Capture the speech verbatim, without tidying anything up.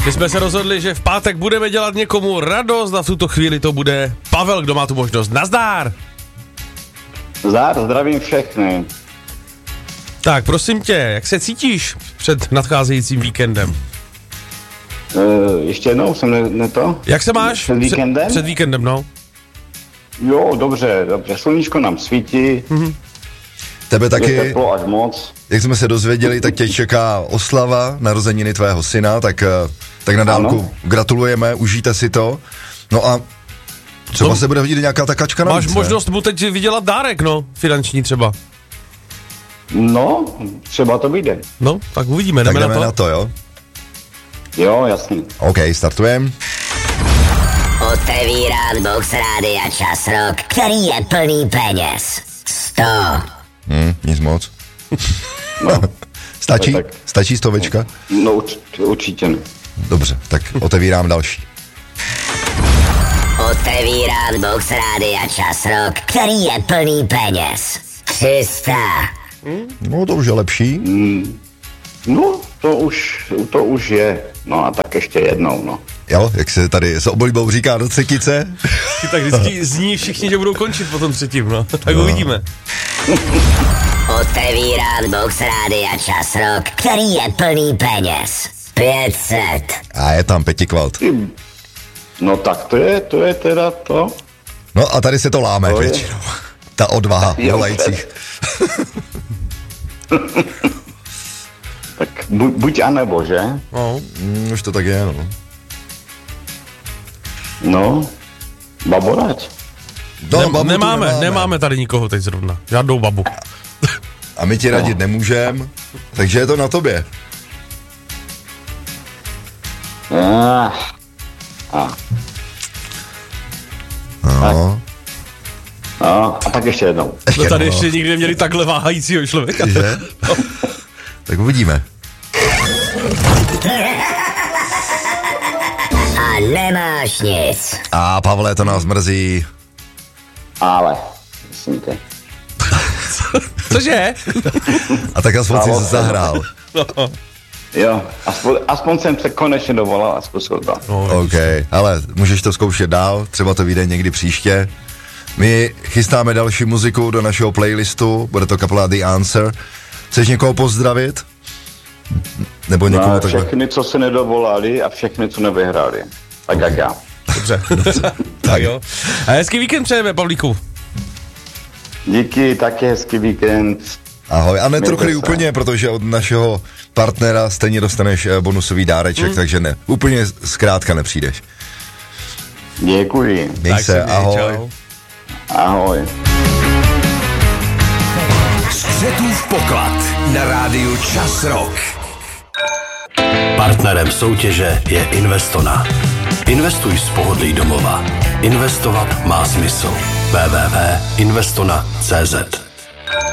My jsme se rozhodli, že v pátek budeme dělat někomu radost a v tuto chvíli to bude Pavel, kdo má tu možnost. Nazdár! Zdar, zdravím všechny. Tak, prosím tě, jak se cítíš před nadcházejícím víkendem? Uh, ještě jednou jsem ne, ne to? Jak se máš? Před víkendem? Před, před víkendem, no. Jo, dobře, dobře. Sluníčko nám svítí. Mm-hmm. Tebe taky, je teplo až moc. Jak jsme se dozvěděli, tak tě čeká oslava narozeniny tvého syna, tak, tak na dálku ano. Gratulujeme, užijte si to. No a třeba no, se bude hodit nějaká ta kačka navíc, máš možnost mu teď vydělat dárek, no, finanční třeba. No, třeba to vyjde. No, tak uvidíme, tak jdeme, jdeme na to. na to, jo? Jo, jasný. OK, startujem. Otevírám box Rádia Čas Rock, který je plný peněz. Sto. Hmm, nic moc. No. Stačí? Tak. Stačí stovečka? No urč, určitě ne. Dobře, tak otevírám další. Otevírám box Rádia Čas Rock, který je plný peněz. tři sta. No to už je lepší. Mm, no, to už, to už je. No a tak ještě jednou, no. Jo, jak se tady s oblibou říká do třetice. Tak vždycky zní všichni, že budou končit po tom třetím, no. Tak no. Uvidíme. Otevírám box Rádia Čas Rock, který je plný peněz. pět set. A je tam pětikvalt. No tak to je, to je teda to. No a tady se to láme to většinou. Ta odvaha volajících. Tak bu, buď a nebo, že? No, mm, už to tak je, no. No, baborať. No, ne, babu nemáme, nemáme, nemáme tady nikoho teď zrovna. Žádnou babu. A my ti radit no. nemůžem, takže je to na tobě. Ah. Ah. No. No, a tak ještě jednou. Ještě no tady no. ještě nikdy neměli takhle váhajícího člověka. Že? No. Tak uvidíme. A nemáš nic. A Pavle, to nás mrzí. Ale, myslím tě. Cože? A tak aspoň jsi zahrál. No. Jo, aspoň, aspoň jsem se konečně dovolal a zkusil to. No, OK, ale můžeš to zkoušet dál, třeba to vyjde někdy příště. My chystáme další muziku do našeho playlistu, bude to kapela The Answer. Chceš někoho pozdravit? Nebo někoho no, takhle? Všechny, co se nedovolali a všechny, co nevyhráli. Tak jak já. Dobře. Tak jo. A hezký víkend přejeme, Pavlíku. Díky, taky hezký víkend. Ahoj, a netruchli úplně, protože od našeho partnera stejně dostaneš bonusový dáreček, mm. takže ne, úplně zkrátka nepřijdeš. Děkuji. Měj se, ahoj. Čau. Ahoj. Střetův poklad na rádiu Čas Rock. Partnerem soutěže je Investona. Investuj z pohodlí domova. Investovat má smysl. w w w tečka investona tečka c z